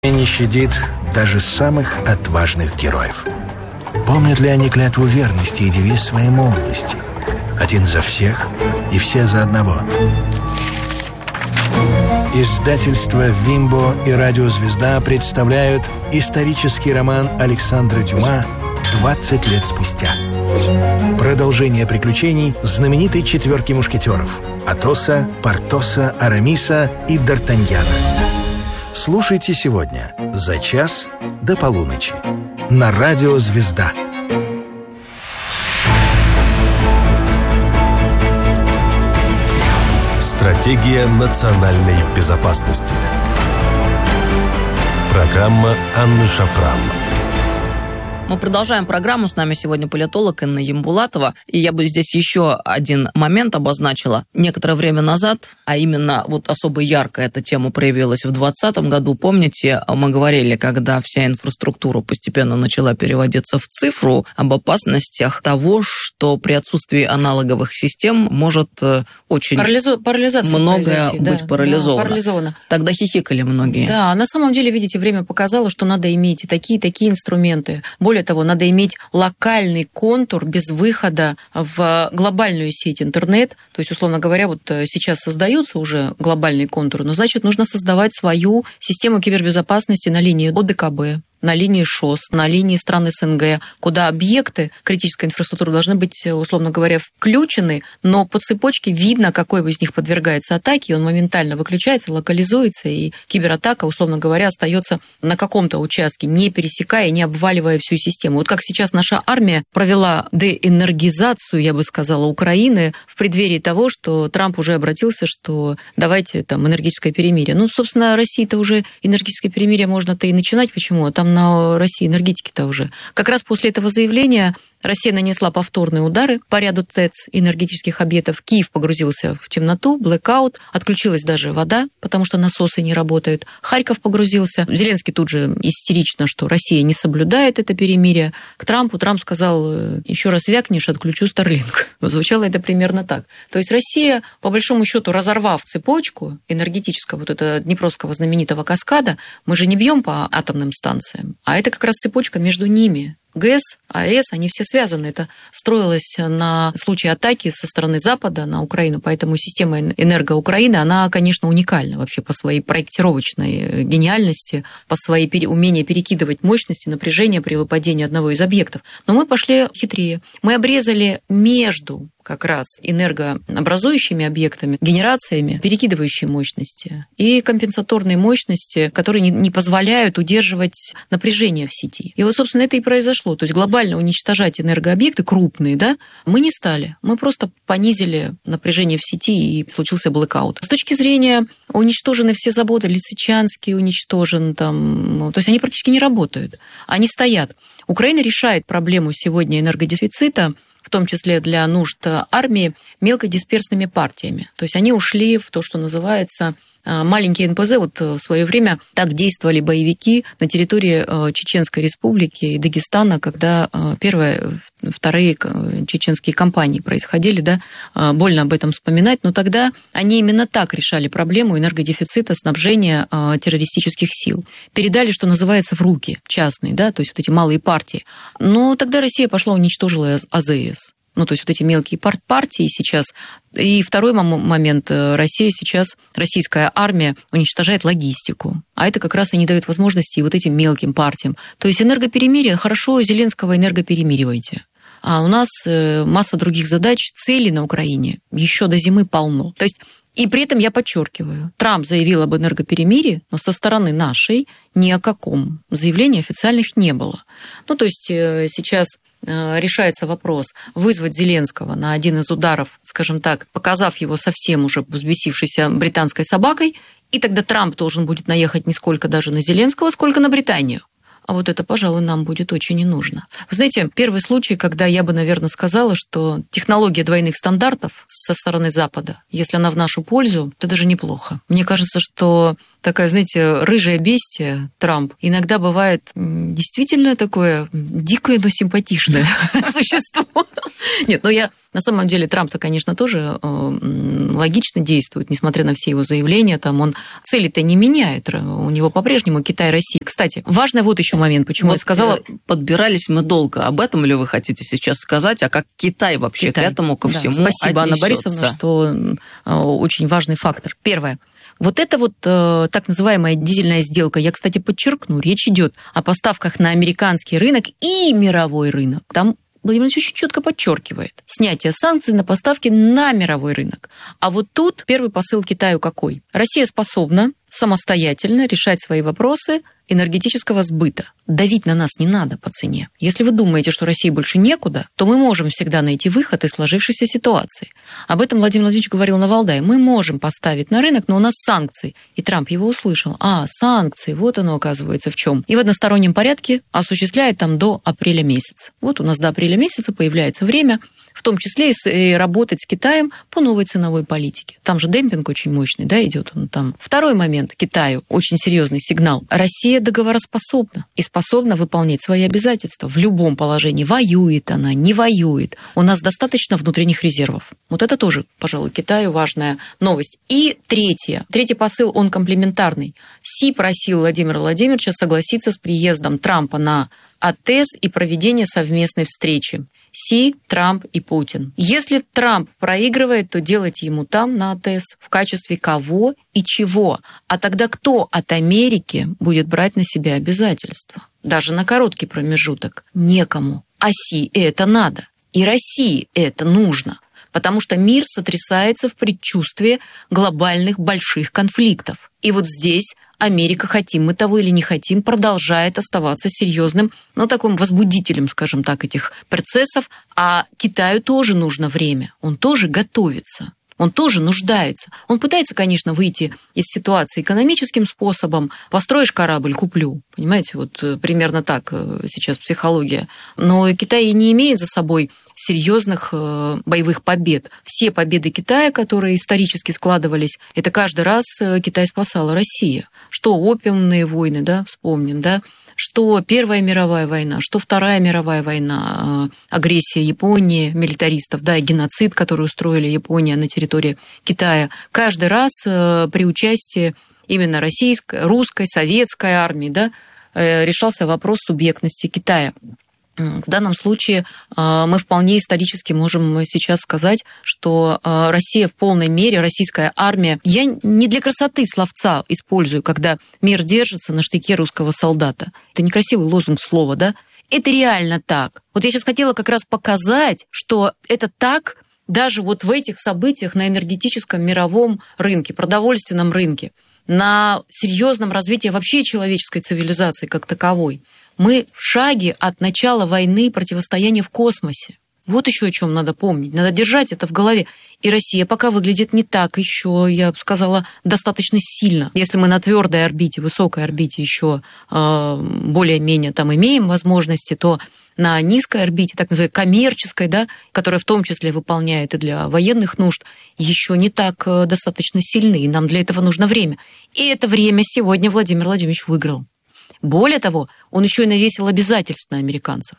Не щадит даже самых отважных героев. Помнят ли они клятву верности и девиз своей молодости? Один за всех и все за одного. Издательства «Вимбо» и «Радиозвезда» представляют исторический роман Александра Дюма «20 лет спустя». Продолжение приключений знаменитой четверки мушкетеров – Атоса, Портоса, Арамиса и Д'Артаньяна. Слушайте сегодня за час до полуночи на Радио «Звезда». Стратегия национальной безопасности. Программа Анны Шафран. Мы продолжаем программу. С нами сегодня политолог Инна Ямбулатова. И я бы здесь еще один момент обозначила. Некоторое время назад, а именно вот особо ярко эта тема проявилась в 2020 году. Помните, мы говорили, когда вся инфраструктура постепенно начала переводиться в цифру, об опасностях того, что при отсутствии аналоговых систем может очень многое быть парализовано. Парализовано. Тогда хихикали многие. Да, на самом деле, видите, время показало, что надо иметь и такие инструменты. Более того, надо иметь локальный контур без выхода в глобальную сеть интернет. То есть, условно говоря, вот сейчас создается уже глобальный контур, но значит, нужно создавать свою систему кибербезопасности на линии ОДКБ, на линии ШОС, на линии стран СНГ, куда объекты критической инфраструктуры должны быть, условно говоря, включены, но по цепочке видно, какой из них подвергается атаке, и он моментально выключается, локализуется, и кибератака, условно говоря, остается на каком-то участке, не пересекая, не обваливая всю систему. Вот как сейчас наша армия провела деэнергизацию, я бы сказала, Украины в преддверии того, что Трамп уже обратился, что давайте там энергетическое перемирие. Ну, собственно, России-то уже энергетическое перемирие можно-то и начинать. Почему? Там на России энергетики-то уже. Как раз после этого заявления Россия нанесла повторные удары по ряду ТЭЦ энергетических объектов. Киев погрузился в темноту, блэкаут, отключилась даже вода, потому что насосы не работают. Харьков погрузился. Зеленский тут же истерично, что Россия не соблюдает это перемирие. К Трампу Трамп сказал: еще раз вякнешь, отключу Starlink. Звучало это примерно так. То есть Россия, по большому счету, разорвав цепочку энергетического, вот этого днепровского знаменитого каскада, мы же не бьем по атомным станциям, а это как раз цепочка между ними. ГЭС, АЭС, они все связаны. Это строилось на случай атаки со стороны Запада на Украину, поэтому система энергоукраины, она, конечно, уникальна вообще по своей проектировочной гениальности, по своей умению перекидывать мощности, напряжение при выпадении одного из объектов. Но мы пошли хитрее. Мы обрезали между как раз энергообразующими объектами, генерациями, перекидывающие мощности и компенсаторные мощности, которые не позволяют удерживать напряжение в сети. И вот, собственно, это и произошло. То есть глобально уничтожать энергообъекты крупные, да, мы не стали. Мы просто понизили напряжение в сети, и случился блэкаут. С точки зрения уничтожены все заводы, Лисичанский уничтожен, там, то есть они практически не работают. Они стоят. Украина решает проблему сегодня энергодефицита, в том числе для нужд армии, мелкодисперсными партиями. То есть они ушли в то, что называется маленькие НПЗ. Вот в свое время так действовали боевики на территории Чеченской Республики и Дагестана, когда первые, вторые чеченские кампании происходили, да, больно об этом вспоминать, но тогда они именно так решали проблему энергодефицита, снабжения террористических сил. Передали, что называется, в руки частные, да, то есть вот эти малые партии. Но тогда Россия пошла, уничтожила АЗС. Ну, то есть вот эти мелкие партии сейчас. И второй момент. Российская армия уничтожает логистику. А это как раз и не дает возможности и вот этим мелким партиям. То есть энергоперемирие, хорошо, Зеленского энергоперемиривайте. А у нас масса других задач, целей на Украине еще до зимы полно. То есть и при этом я подчеркиваю, Трамп заявил об энергоперемирии, но со стороны нашей ни о каком заявлении официальных не было. Ну, то есть сейчас решается вопрос вызвать Зеленского на один из ударов, скажем так, показав его совсем уже взбесившейся британской собакой, и тогда Трамп должен будет наехать не сколько даже на Зеленского, сколько на Британию. А вот это, пожалуй, нам будет очень не нужно. Вы знаете, первый случай, когда я бы, наверное, сказала, что технология двойных стандартов со стороны Запада, если она в нашу пользу, это даже неплохо. Мне кажется, что такая, знаете, рыжая бестия Трамп иногда бывает действительно такое дикое, но симпатичное существо. Нет, я на самом деле Трамп-то, конечно, тоже логично действует, несмотря на все его заявления, там он цели-то не меняет, у него по-прежнему Китай, Россия. Кстати, важный вот еще момент, почему я сказала... Подбирались мы долго, об этом ли вы хотите сейчас сказать, а как Китай вообще к этому, ко всему спасибо, Анна Борисовна, что очень важный фактор. Первое. Вот это вот так называемая дизельная сделка, я, кстати, подчеркну, речь идет о поставках на американский рынок и мировой рынок. Там Владимир Владимирович очень четко подчеркивает снятие санкций на поставки на мировой рынок. А вот тут первый посыл Китаю какой? Россия способна самостоятельно решать свои вопросы энергетического сбыта. Давить на нас не надо по цене. Если вы думаете, что России больше некуда, то мы можем всегда найти выход из сложившейся ситуации. Об этом Владимир Владимирович говорил на Валдае. Мы можем поставить на рынок, но у нас санкции. И Трамп его услышал. Санкции, вот оно оказывается в чем. И в одностороннем порядке осуществляет там до апреля месяца. Вот у нас до апреля месяца появляется время, в том числе и работать с Китаем по новой ценовой политике. Там же демпинг очень мощный, идет он там. Второй момент Китаю, очень серьезный сигнал. Россия договороспособна и способна выполнять свои обязательства в любом положении. Воюет она, не воюет. У нас достаточно внутренних резервов. Вот это тоже, пожалуй, Китаю важная новость. И третий посыл, он комплементарный. Си просил Владимира Владимировича согласиться с приездом Трампа на АТЭС и проведение совместной встречи. Си, Трамп и Путин. Если Трамп проигрывает, то делать ему там, на АТЭС, в качестве кого и чего? А тогда кто от Америки будет брать на себя обязательства? Даже на короткий промежуток. Некому. А Си это надо. И России это нужно. Потому что мир сотрясается в предчувствии глобальных больших конфликтов. И вот здесь Америка, хотим мы того или не хотим, продолжает оставаться серьезным, таким возбудителем, скажем так, этих процессов. А Китаю тоже нужно время, он тоже готовится. Он тоже нуждается. Он пытается, конечно, выйти из ситуации экономическим способом. Построишь корабль, куплю. Понимаете, вот примерно так сейчас психология. Но Китай не имеет за собой серьезных боевых побед. Все победы Китая, которые исторически складывались, это каждый раз Китай спасала Россия. Что опиумные войны, вспомним, что Первая мировая война, что Вторая мировая война, агрессия Японии, милитаристов, и геноцид, который устроили Япония на территории Китая. Каждый раз при участии именно российской, русской, советской армии, решался вопрос субъектности Китая. В данном случае мы вполне исторически можем сейчас сказать, что Россия в полной мере, российская армия, я не для красоты словца использую, когда мир держится на штыке русского солдата. Это некрасивый лозунг слова, Это реально так. Вот я сейчас хотела как раз показать, что это так даже вот в этих событиях на энергетическом мировом рынке, продовольственном рынке, на серьезном развитии вообще человеческой цивилизации как таковой. Мы в шаге от начала войны противостояния в космосе. Вот еще о чем надо помнить. Надо держать это в голове. И Россия пока выглядит не так еще, я бы сказала, достаточно сильно. Если мы на твердой орбите, высокой орбите еще более-менее там имеем возможности, то на низкой орбите, так называемой коммерческой, которая в том числе выполняет и для военных нужд, еще не так достаточно сильны. И нам для этого нужно время. И это время сегодня Владимир Владимирович выиграл. Более того, он еще и навесил обязательств на американцев.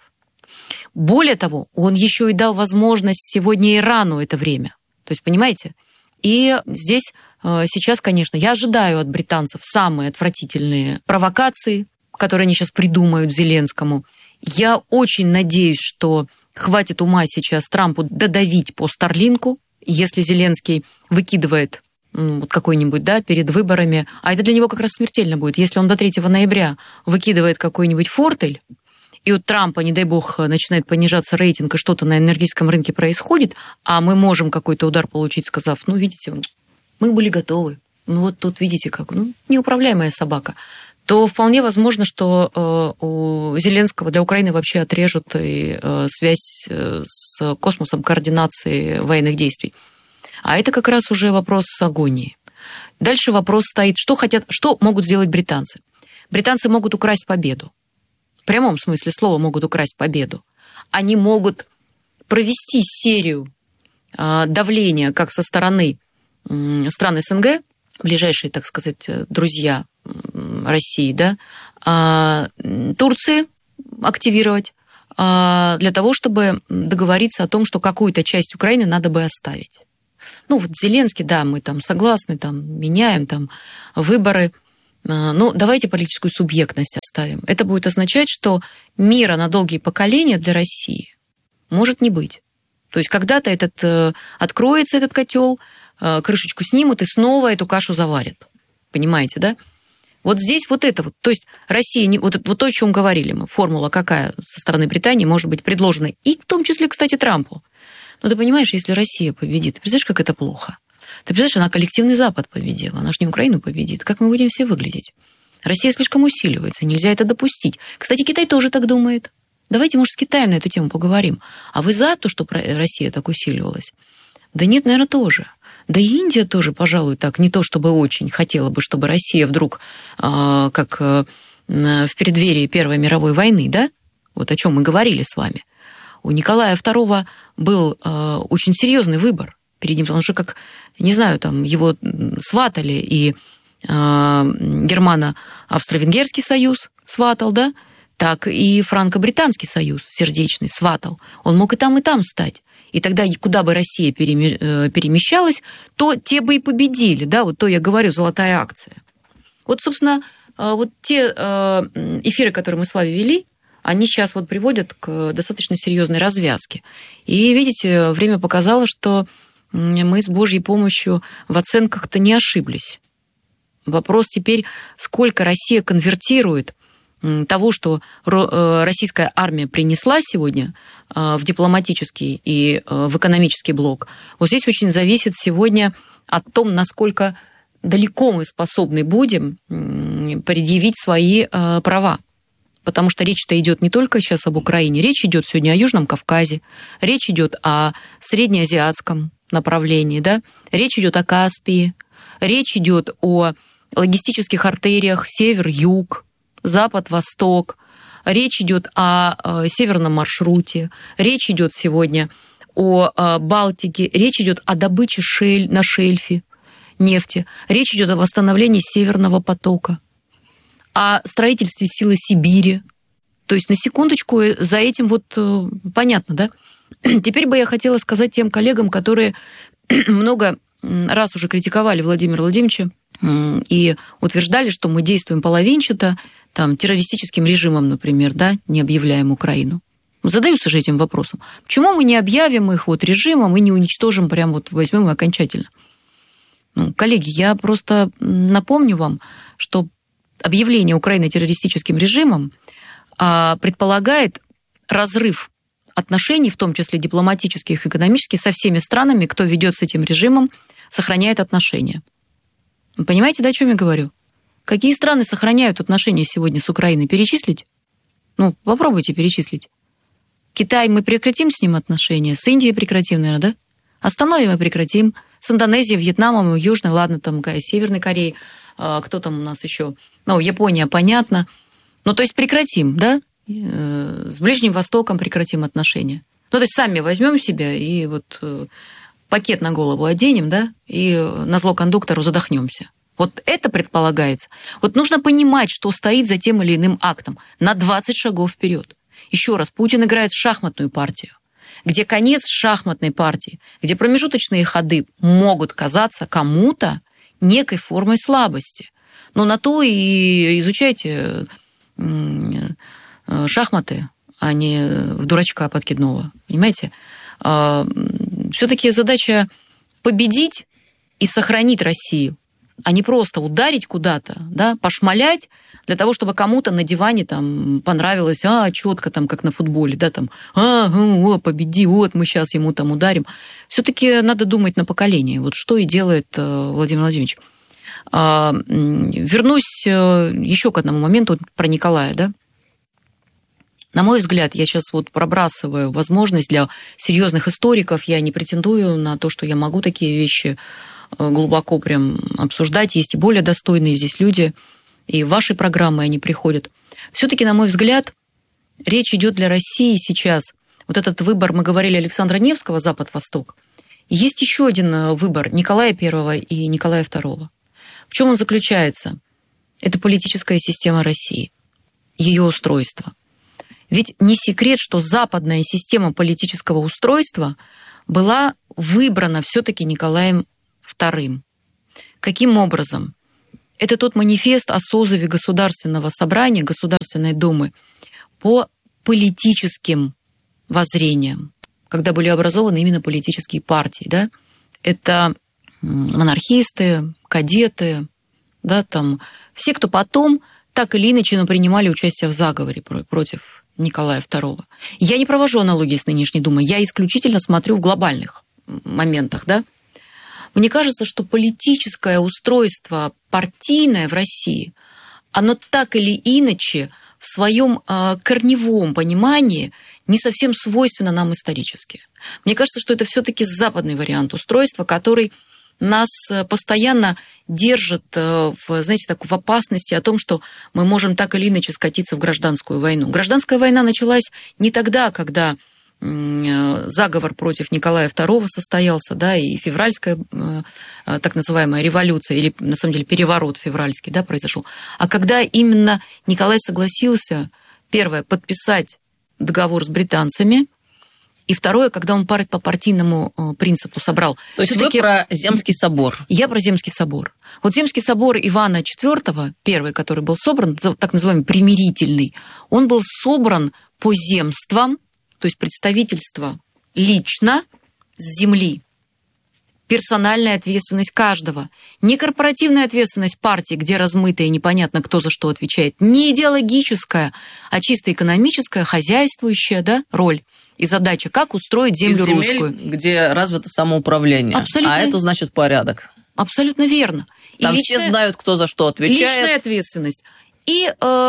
Более того, он еще и дал возможность сегодня Ирану это время. То есть, понимаете? И здесь сейчас, конечно, я ожидаю от британцев самые отвратительные провокации, которые они сейчас придумают Зеленскому. Я очень надеюсь, что хватит ума сейчас Трампу додавить по Старлинку, если Зеленский выкидывает какой-нибудь, перед выборами, а это для него как раз смертельно будет, если он до 3 ноября выкидывает какой-нибудь фортель, и у Трампа, не дай бог, начинает понижаться рейтинг, и что-то на энергетическом рынке происходит, а мы можем какой-то удар получить, сказав, видите, мы были готовы, вот тут видите как, неуправляемая собака, то вполне возможно, что у Зеленского для Украины вообще отрежут и связь с космосом, координации военных действий. А это как раз уже вопрос агонии. Дальше вопрос стоит, что могут сделать британцы? Британцы могут украсть победу. В прямом смысле слова могут украсть победу. Они могут провести серию давления как со стороны стран СНГ, ближайшие, так сказать, друзья России, да, Турции активировать для того, чтобы договориться о том, что какую-то часть Украины надо бы оставить. Ну, вот Зеленский, да, мы там согласны, там, меняем там выборы, но давайте политическую субъектность оставим. Это будет означать, что мира на долгие поколения для России может не быть. То есть когда-то откроется этот котел, крышечку снимут и снова эту кашу заварят. Понимаете, да? Вот здесь вот это вот. То есть Россия, вот то, о чем говорили мы, формула какая со стороны Британии может быть предложена, и в том числе, кстати, Трампу. Но ты понимаешь, если Россия победит, ты представляешь, как это плохо? Ты представляешь, она коллективный Запад победила, она же не Украину победит. Как мы будем все выглядеть? Россия слишком усиливается, нельзя это допустить. Кстати, Китай тоже так думает. Давайте, может, с Китаем на эту тему поговорим. А вы за то, что Россия так усиливалась? Да нет, наверное, тоже. Да и Индия тоже, пожалуй, так, не то чтобы очень хотела бы, чтобы Россия вдруг, как в преддверии Первой мировой войны, да, вот о чем мы говорили с вами. У Николая II был очень серьезный выбор перед ним, он же как, не знаю, там его сватали, и Германо-Австро-Венгерский союз сватал, да, так и Франко-Британский союз сердечный сватал. Он мог и там стать. И тогда, куда бы Россия перемещалась, то те бы и победили, да, вот то я говорю, золотая акция. Вот, собственно, вот те эфиры, которые мы с вами вели, они сейчас вот приводят к достаточно серьезной развязке. И, видите, время показало, что мы с Божьей помощью в оценках-то не ошиблись. Вопрос теперь, сколько Россия конвертирует того, что российская армия принесла сегодня в дипломатический и в экономический блок. Вот здесь очень зависит сегодня от того, насколько далеко мы способны будем предъявить свои права. Потому что речь-то идет не только сейчас об Украине, речь идет сегодня о Южном Кавказе, речь идет о среднеазиатском направлении, да? Речь идет о Каспии, речь идет о логистических артериях север-юг, запад-восток, речь идет о северном маршруте, речь идет сегодня о Балтике, речь идет о добыче на шельфе нефти, речь идет о восстановлении Северного потока, о строительстве силы Сибири. То есть, на секундочку, за этим вот понятно, да? Теперь бы я хотела сказать тем коллегам, которые много раз уже критиковали Владимира Владимировича и утверждали, что мы действуем половинчато, там, террористическим режимом, например, да, не объявляем Украину. Вот задаются же этим вопросом. Почему мы не объявим их вот режимом и не уничтожим, прям вот возьмем и окончательно? Ну, коллеги, я просто напомню вам, что объявление Украины террористическим режимом предполагает разрыв отношений, в том числе дипломатических и экономических, со всеми странами, кто ведет с этим режимом, сохраняет отношения. Вы понимаете, да, о чем я говорю? Какие страны сохраняют отношения сегодня с Украиной? Перечислить? Ну, попробуйте перечислить. Китай, мы прекратим с ним отношения, с Индией прекратим, наверное, да? Остановим и прекратим. С Индонезией, Вьетнамом, Южной, ладно, там, Северной Кореей, кто там у нас еще? Ну, Япония, понятно. Ну, то есть прекратим, да? С Ближним Востоком прекратим отношения. Ну, то есть сами возьмем себя и вот пакет на голову оденем, да, и назло кондуктору задохнемся. Вот это предполагается. Вот нужно понимать, что стоит за тем или иным актом на 20 шагов вперед. Еще раз, Путин играет в шахматную партию, где конец шахматной партии, где промежуточные ходы могут казаться кому-то некой формой слабости. Но на то и изучайте шахматы, а не в дурачка подкидного. Понимаете? Все-таки задача победить и сохранить Россию, а не просто ударить куда-то, да, пошмалять для того, чтобы кому-то на диване там понравилось, четко там, как на футболе, да, там, победи, вот мы сейчас ему там ударим. Все-таки надо думать на поколение. Вот что и делает Владимир Владимирович. Вернусь еще к одному моменту про Николая, да. На мой взгляд, я сейчас вот пробрасываю возможность для серьезных историков, я не претендую на то, что я могу такие вещи глубоко прям обсуждать, есть и более достойные здесь люди, и в ваши программы они приходят. Все-таки, на мой взгляд, речь идет для России сейчас, вот этот выбор, мы говорили, Александра Невского, Запад-Восток, есть еще один выбор Николая I и Николая II. В чем он заключается? Это политическая система России, ее устройство. Ведь не секрет, что западная система политического устройства была выбрана все-таки Николаем II. Каким образом? Это тот манифест о созыве Государственного собрания, Государственной Думы по политическим воззрениям, когда были образованы именно политические партии. Да? Это монархисты, кадеты, да, там, все, кто потом так или иначе принимали участие в заговоре против Николая II. Я не провожу аналогии с нынешней Думой, я исключительно смотрю в глобальных моментах. Да? Мне кажется, что политическое устройство партийное в России, оно так или иначе в своем корневом понимании не совсем свойственно нам исторически. Мне кажется, что это все-таки западный вариант устройства, который нас постоянно держит в опасности о том, что мы можем так или иначе скатиться в гражданскую войну. Гражданская война началась не тогда, когда заговор против Николая II состоялся, да, и февральская так называемая революция, или на самом деле переворот февральский, да, произошел, а когда именно Николай согласился, первое, подписать договор с британцами, и второе, когда он по партийному принципу собрал. То есть вы про Земский собор? Я про Земский собор. Вот Земский собор Ивана IV, первый, который был собран, так называемый примирительный, он был собран по земствам, то есть представительство лично с земли. Персональная ответственность каждого. Не корпоративная ответственность партии, где размыто и непонятно, кто за что отвечает. Не идеологическая, а чисто экономическая, хозяйствующая, да, роль и задача, как устроить землю русскую. Где развито самоуправление. Абсолютно. А это значит порядок. Абсолютно верно. Там все знают, кто за что отвечает. Личная ответственность. И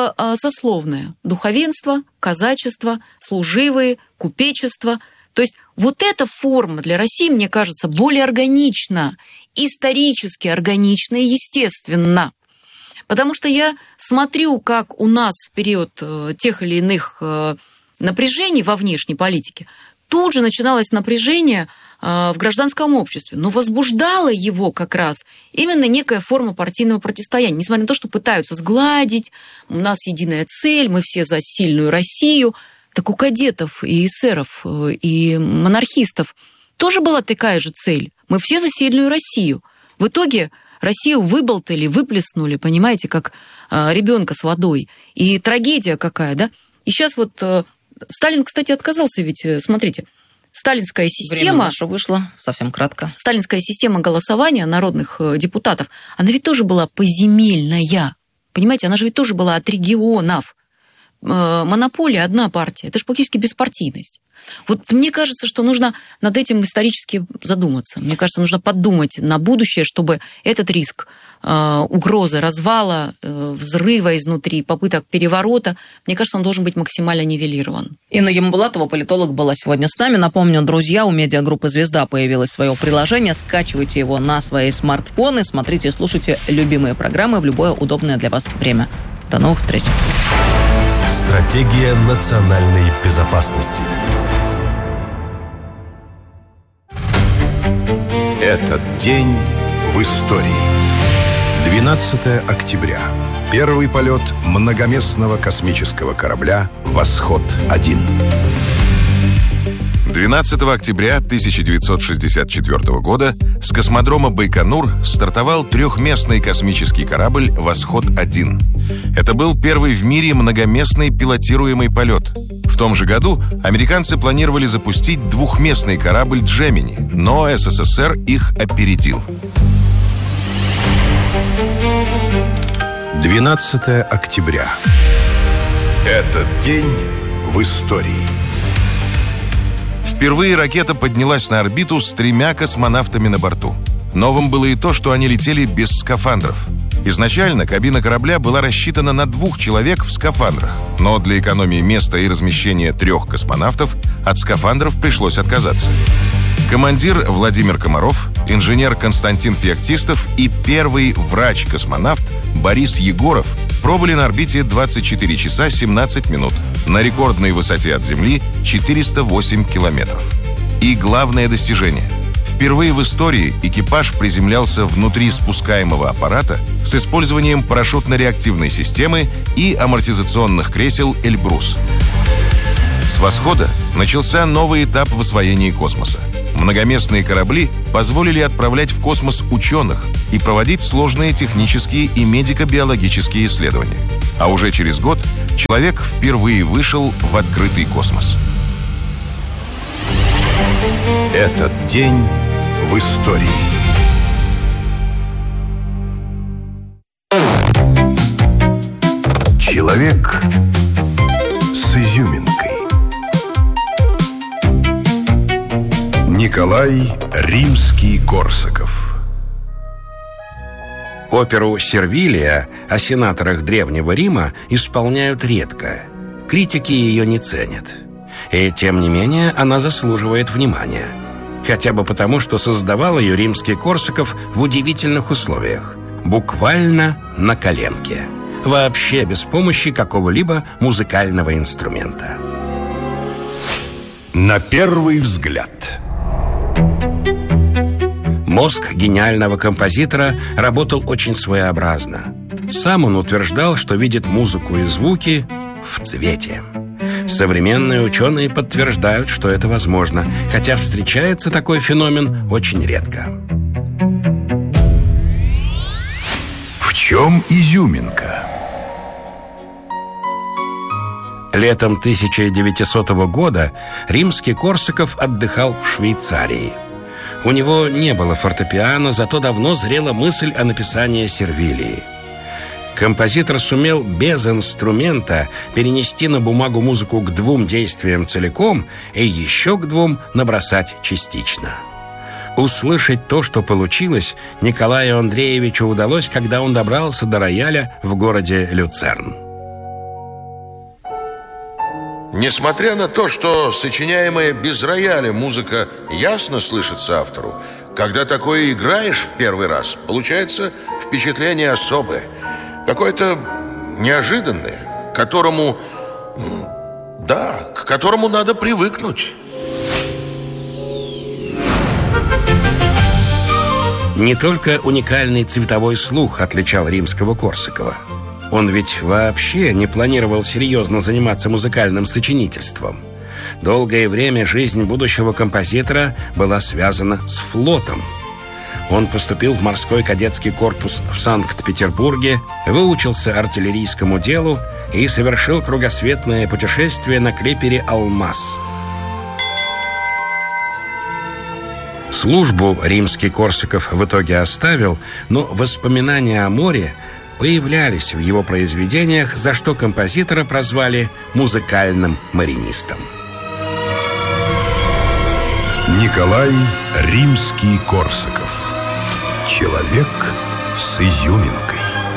сословное. Духовенство, казачество, служивые, купечество. То есть вот эта форма для России, мне кажется, более органична, исторически органична и естественна. Потому что я смотрю, как у нас в период тех или иных напряжений во внешней политике, тут же начиналось напряжение в гражданском обществе. Но возбуждала его как раз именно некая форма партийного противостояния. Несмотря на то, что пытаются сгладить, у нас единая цель, мы все за сильную Россию. Так у кадетов и эсеров, и монархистов тоже была такая же цель. Мы все за сильную Россию. В итоге Россию выболтали, выплеснули, понимаете, как ребенка с водой. И трагедия какая, да? И сейчас вот Сталин, кстати, отказался, ведь, смотрите, сталинская система... Время наше вышло, совсем кратко. Сталинская система голосования народных депутатов, она ведь тоже была поземельная. Понимаете, она же ведь тоже была от регионов. Монополия одна партия. Это же практически беспартийность. Вот мне кажется, что нужно над этим исторически задуматься. Мне кажется, нужно подумать на будущее, чтобы этот риск угрозы, развала, взрыва изнутри, попыток переворота, мне кажется, он должен быть максимально нивелирован. Инна Ямбулатова, политолог, была сегодня с нами. Напомню, друзья, у медиагруппы «Звезда» появилось свое приложение. Скачивайте его на свои смартфоны, смотрите и слушайте любимые программы в любое удобное для вас время. До новых встреч! Стратегия национальной безопасности. Этот день в истории. 12 октября. Первый полет многоместного космического корабля «Восход-1». 12 октября 1964 года с космодрома Байконур стартовал трехместный космический корабль «Восход-1». Это был первый в мире многоместный пилотируемый полет. В том же году американцы планировали запустить двухместный корабль «Джемини», но СССР их опередил. 12 октября. Этот день в истории. Впервые ракета поднялась на орбиту с 3 космонавтами на борту. Новым было и то, что они летели без скафандров. Изначально кабина корабля была рассчитана на 2 человек в скафандрах, но для экономии места и размещения 3 космонавтов от скафандров пришлось отказаться. Командир Владимир Комаров, инженер Константин Феоктистов и первый врач-космонавт Борис Егоров пробыли на орбите 24 часа 17 минут на рекордной высоте от Земли 408 километров. И главное достижение – Впервые в истории экипаж приземлялся внутри спускаемого аппарата с использованием парашютно-реактивной системы и амортизационных кресел «Эльбрус». С восхода начался новый этап в освоении космоса. Многоместные корабли позволили отправлять в космос ученых и проводить сложные технические и медико-биологические исследования. А уже через год человек впервые вышел в открытый космос. Этот день в истории. Человек с изюминкой. Николай Римский-Корсаков. Оперу «Сервилия» о сенаторах Древнего Рима исполняют редко. Критики ее не ценят. И, тем не менее, она заслуживает внимания. Хотя бы потому, что создавал ее Римский-Корсаков в удивительных условиях. Буквально на коленке. Вообще без помощи какого-либо музыкального инструмента. На первый взгляд. Мозг гениального композитора работал очень своеобразно. Сам он утверждал, что видит музыку и звуки в цвете. Современные ученые подтверждают, что это возможно, хотя встречается такой феномен очень редко. В чем изюминка? Летом 1900 года Римский-Корсаков отдыхал в Швейцарии. У него не было фортепиано, зато давно зрела мысль о написании «Сервилии». Композитор сумел без инструмента перенести на бумагу музыку к двум действиям целиком и еще к двум набросать частично. Услышать то, что получилось, Николаю Андреевичу удалось, когда он добрался до рояля в городе Люцерн. Несмотря на то, что сочиняемая без рояля музыка ясно слышится автору, когда такое играешь в первый раз, получается впечатление особое, какое-то неожиданное, к которому надо привыкнуть. Не только уникальный цветовой слух отличал Римского-Корсакова. Он ведь вообще не планировал серьезно заниматься музыкальным сочинительством. Долгое время жизнь будущего композитора была связана с флотом. Он поступил в морской кадетский корпус в Санкт-Петербурге, выучился артиллерийскому делу и совершил кругосветное путешествие на клипере «Алмаз». Службу Римский-Корсаков в итоге оставил, но воспоминания о море появлялись в его произведениях, за что композитора прозвали музыкальным маринистом. Николай Римский-Корсаков. Человек с изюминкой.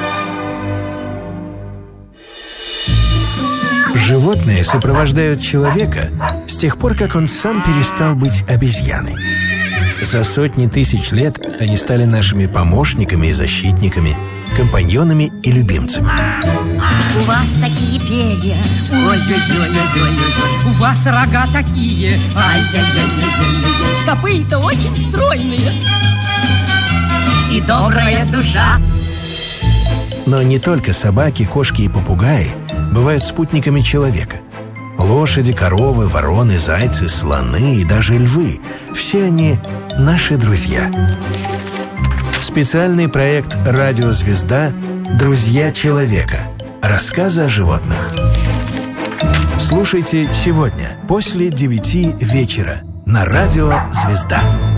Животные сопровождают человека с тех пор, как он сам перестал быть обезьяной. За сотни тысяч лет они стали нашими помощниками и защитниками, компаньонами и любимцами. У вас такие перья, ой-ой-ой-ой-ой-ой. У вас рога такие, ай-яй-яй-яй-яй. Копыта очень стройные и добрая душа. Но не только собаки, кошки и попугаи бывают спутниками человека. Лошади, коровы, вороны, зайцы, слоны и даже львы – все они наши друзья. Специальный проект «Радио Звезда. Друзья человека». Рассказы о животных. Слушайте сегодня после 9 вечера на Радио Звезда.